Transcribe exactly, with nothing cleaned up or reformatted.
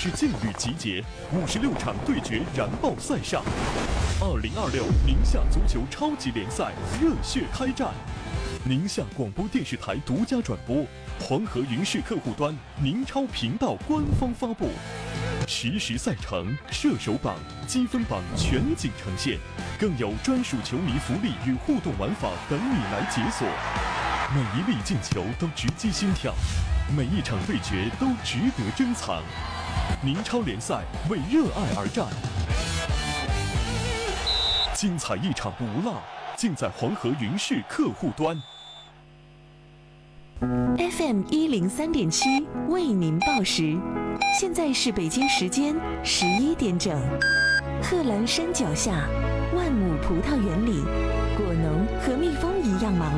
之劲旅集结，五十六场对决燃爆赛上。二零二六宁夏足球超级联赛热血开战，宁夏广播电视台独家转播，黄河云视客户端、宁超频道官方发布。实时赛程、射手榜、积分榜全景呈现，更有专属球迷福利与互动玩法等你来解锁。每一粒进球都直击心跳，每一场对决都值得珍藏。宁超联赛为热爱而战，精彩一场不落，尽在黄河云视客户端。 F M 一零三点七为您报时，现在是北京时间十一点整。贺兰山脚下，万亩葡萄园里，果农和蜜蜂一样忙